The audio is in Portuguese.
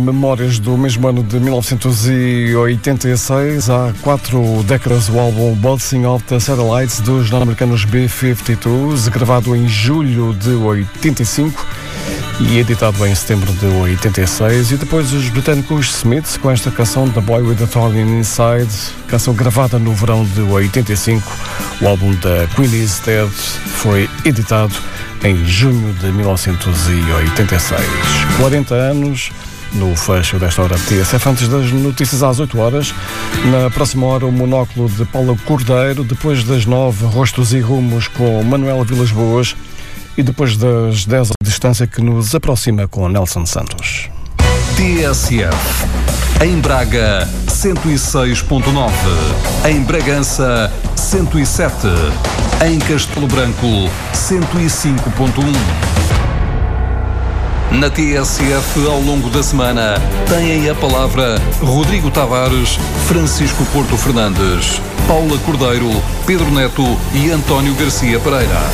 Memórias do mesmo ano de 1986. Há 4 décadas, o álbum Bouncing Off the Satellites dos norte-americanos B-52s, gravado em julho de 85 e editado em setembro de 86. E depois os britânicos Smiths com esta canção The Boy with the Thorn Inside, canção gravada no verão de 85. O álbum da Queen is Dead foi editado em junho de 1986. 40 anos no fecho desta hora de TSF. Antes das notícias às 8 horas, na próxima hora o monóculo de Paula Cordeiro, depois das 9, Rostos e Rumos com Manuela Vilas Boas e depois das 10, a distância que nos aproxima com Nelson Santos. TSF. Em Braga, 106.9. Em Bragança, 107. Em Castelo Branco, 105.1. Na TSF, ao longo da semana, têm a palavra Rodrigo Tavares, Francisco Porto Fernandes, Paula Cordeiro, Pedro Neto e António Garcia Pereira.